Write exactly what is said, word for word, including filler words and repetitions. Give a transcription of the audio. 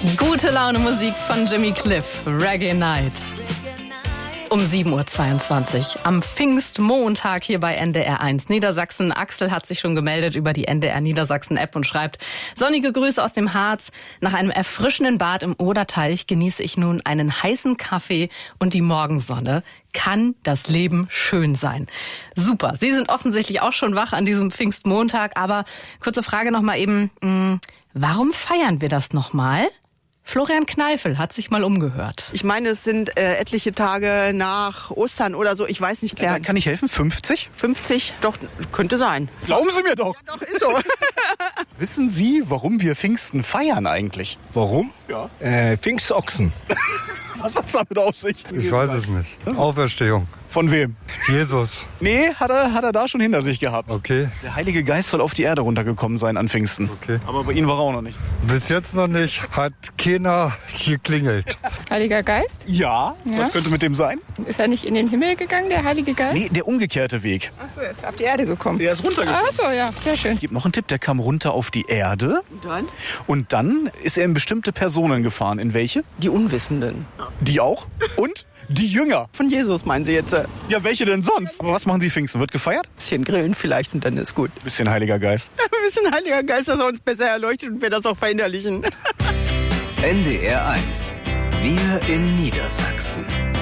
Gute Laune Musik von Jimmy Cliff, Reggae Night. Um sieben Uhr zweiundzwanzig am Pfingstmontag hier bei N D R eins Niedersachsen. Axel hat sich schon gemeldet über die N D R Niedersachsen App und schreibt: Sonnige Grüße aus dem Harz. Nach einem erfrischenden Bad im Oderteich genieße ich nun einen heißen Kaffee und die Morgensonne. Kann das Leben schön sein. Super. Sie sind offensichtlich auch schon wach an diesem Pfingstmontag. Aber kurze Frage noch mal eben. Mh, warum feiern wir das noch mal? Florian Kneifel hat sich mal umgehört. Ich meine, es sind äh, etliche Tage nach Ostern oder so. Ich weiß nicht klar. Kann ich helfen? fünfzig? fünfzig? Doch, könnte sein. Glauben Sie mir doch. Ja, doch, ist so. Wissen Sie, warum wir Pfingsten feiern eigentlich? Warum? Ja. Äh, Pfingstochsen. Was hat's damit auf sich? Ich weiß es nicht. Auferstehung. Von wem? Jesus. Nee, hat er, hat er da schon hinter sich gehabt. Okay. Der Heilige Geist soll auf die Erde runtergekommen sein an Pfingsten. Okay. Aber bei Ihnen war er auch noch nicht. Bis jetzt noch nicht. Hat keiner geklingelt. Heiliger Geist? Ja? Ja. Was könnte mit dem sein? Ist er nicht in den Himmel gegangen, der Heilige Geist? Nee, der umgekehrte Weg. Achso, er ist auf die Erde gekommen. Der ist runtergekommen. Achso, ja, sehr schön. Ich gebe noch einen Tipp, der kam runter auf die Erde. Und dann? Und dann ist er in bestimmte Personen gefahren. In welche? Die Unwissenden. Die auch? Und? Die Jünger. Von Jesus meinen Sie jetzt? Ein Ja, welche denn sonst? Aber was machen Sie Pfingsten? Wird gefeiert? bisschen grillen vielleicht und dann ist gut. Bisschen Heiliger Geist. Ein bisschen Heiliger Geist, dass er uns besser erleuchtet und wir das auch verinnerlichen. N D R eins. Wir in Niedersachsen.